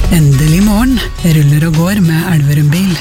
Endelig morgen, ruller og går med Elverum bil.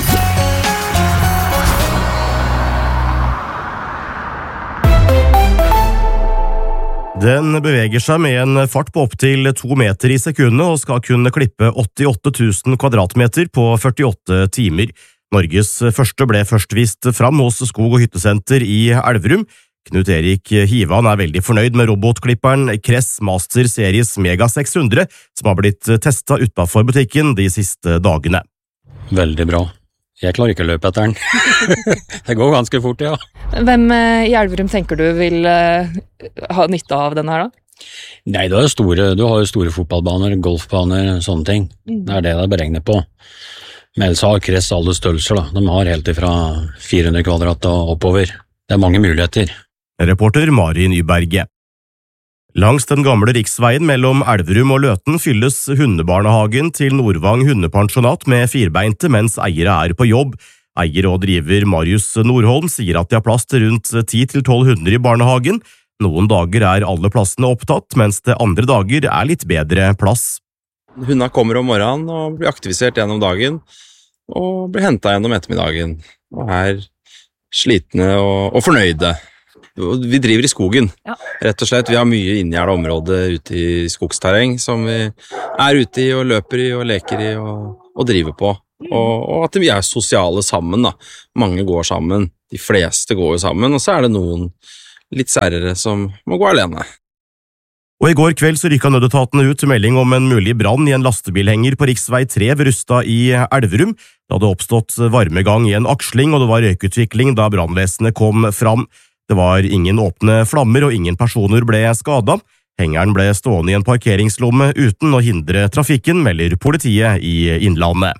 Den beveger seg med en fart på opp til 2 meter i sekundet og skal kunne klippe 88 000 kvadratmeter på 48 timer. Norges første ble først vist fram hos Skog- og hyttesenter i Elverum. Knut Erik Hivan veldig fornøyd med robotklipperen Kress Master Series Mega 600, som har blitt testet utenfor butikken de siste dagene. Veldig bra. Jeg klarer ikke å løpe etter den. Det går ganske fort, ja. Hvem i Elverum tenker du vil ha nytte av denne her da? Nei, du har jo store fotballbaner, golfbaner, sånne ting. Det det beregnet på. Men ellers har Kress alle størrelser da. De har helt ifra 400 kvadrat og oppover. Det mange muligheter. Reporter Mari Nyberget. Langs den gamle riksveien mellom Elverum og Løten fylles hundebarnehagen til Nordvang hundepensjonat med firbeinte mens eiere på jobb. Eier og driver Marius Nordholm sier at de har plass til rundt 10-12 hunder i barnehagen. Noen dager alle plassene opptatt, mens det andre dager litt bedre plass. Hundene kommer om morgenen og blir aktivisert gjennom dagen, og blir hentet gjennom ettermiddagen, og slitne og fornøyde. Vi driver i skogen, rett og slett. Vi har mye inngjerdet område ute i skogsterreng som vi ute i og løper i og leker i og driver på. Og at vi sosiale sammen da. Mange går sammen, de fleste går jo sammen, og så det noen litt særere som må gå alene. Og i går kveld så rykket nødetatene ut melding om en mulig brann i en lastebilhenger på riksvei 3 ved Rustad i Elverum. Det hadde oppstått varmegang i en aksling, og det var røykutvikling da brannvesenet kom fram. Det var ingen åpne flammer, og ingen personer ble skadet. Hengeren ble stående i en parkeringslomme uten å hindre trafikken, melder politiet i Innlandet.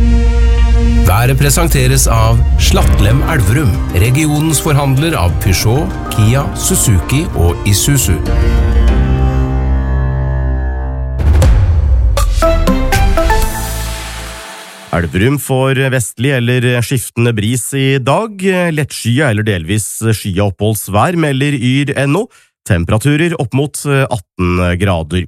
Været presenteres av Slattlem Elverum, regionens forhandler av Peugeot, Kia, Suzuki og Isuzu. Elverum får vestlig eller skiftende bris i dag. Lettskyet eller delvis skyet oppholdsvær melder Yr.no. Temperaturer opp mot 18 grader.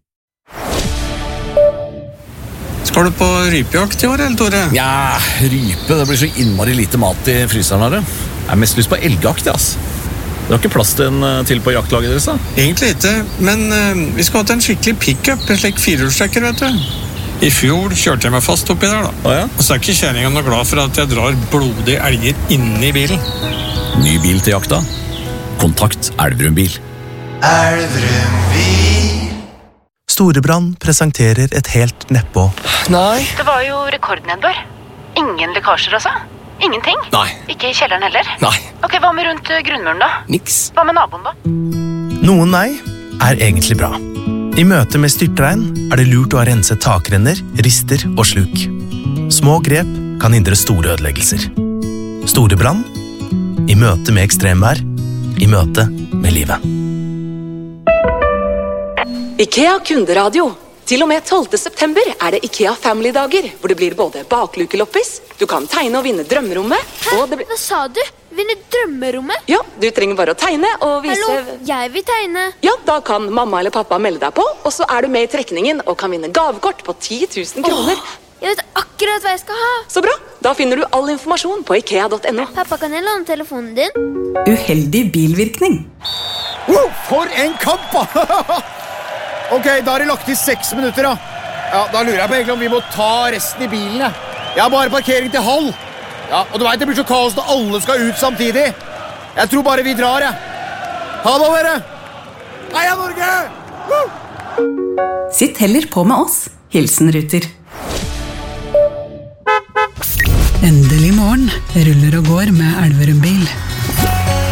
Skal du på rypejakt i år, eller Tore? Ja, rype, det blir så innmari lite mat i fryseren her. Jeg mest lyst på elgjakt, ass. Det har ikke plass til en til på jaktlaget deres, da? Egentlig ikke, men vi skal ha til en skikkelig pick-up, en slik firehjulstrekker, vet du. I fjor kjørte jeg meg fast oppi der, da. Ja? Og så ikke kjæringen noe glad for at jeg drar blodige elger inne i bilen. Ny bil til jakta? Kontakt Elverum bil. Elverum bil. Storebrand presenterer et helt nedpå. Nei. Det var jo rekordnedbør. Ingen lekkasjer altså. Ingenting. Nei. Ikke i kjelleren heller. Nei. Ok, hva med rundt grunnmuren da? Niks. Hva med naboen da? Noen nei egentlig bra. I møte med styrtregn det lurt å rense takrenner, rister og sluk. Små grep kan hindre store ødeleggelser. Storebrann i møte med ekstremvær, i møte med livet. IKEA kunderadio. Til og med 12. september det IKEA Family-dager, hvor det blir både baklukeloppis, du kan tegne og vinne drømmerommet. Hva sa du? Vinne drømmerommet? Ja, du trenger bare å tegne og vise... Hallo, jeg vil tegne. Ja, da kan mamma eller pappa melde deg på, og så du med i trekningen og kan vinne gavekort på 10 000 kroner. Jeg vet akkurat hva jeg skal ha. Så bra, da finner du all informasjon på ikea.no. Pappa, kan jeg låne telefonen din? Uheldig bilvirkning. Wow, for en kamp! Ok, da det lagt i 6 minutter da. Ja, da lurer jeg på egentlig om vi må ta resten i bilen. Jeg har bare parkering til halv. Ja, og du vet det blir så kaos når alle skal ut samtidig. Jeg tror bare vi drar, Ha det, dere! Heia Norge! Woo! Sitt heller på med oss. Hilsen Ruter. Endelig morgen, ruller og går med Elverum bil.